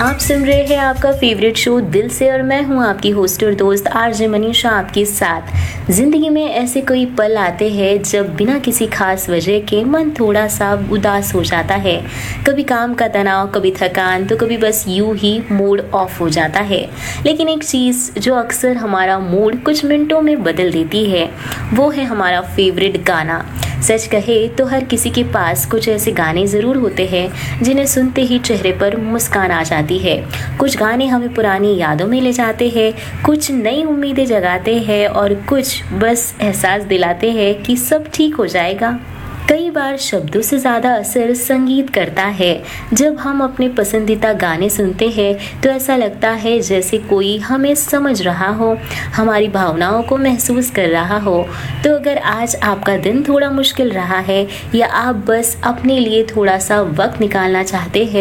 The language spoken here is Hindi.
आप सुन रहे हैं आपका फेवरेट शो दिल से और मैं हूं आपकी होस्ट और दोस्त आरजे मनीषा आपके साथ। जिंदगी में ऐसे कोई पल आते हैं जब बिना किसी खास वजह के मन थोड़ा सा उदास हो जाता है। कभी काम का तनाव, कभी थकान, तो कभी बस यूं ही मूड ऑफ हो जाता है। लेकिन एक चीज़ जो अक्सर हमारा मूड कुछ मिनटों में बदल देती है वो है हमारा फेवरेट गाना। सच कहे तो हर किसी के पास कुछ ऐसे गाने ज़रूर होते हैं जिन्हें सुनते ही चेहरे पर मुस्कान आ जाती है। कुछ गाने हमें पुरानी यादों में ले जाते हैं, कुछ नई उम्मीदें जगाते हैं और कुछ बस एहसास दिलाते हैं कि सब ठीक हो जाएगा। कई बार शब्दों से ज़्यादा असर संगीत करता है। जब हम अपने पसंदीदा गाने सुनते हैं तो ऐसा लगता है जैसे कोई हमें समझ रहा हो, हमारी भावनाओं को महसूस कर रहा हो। तो अगर आज आपका दिन थोड़ा मुश्किल रहा है या आप बस अपने लिए थोड़ा सा वक्त निकालना चाहते हैं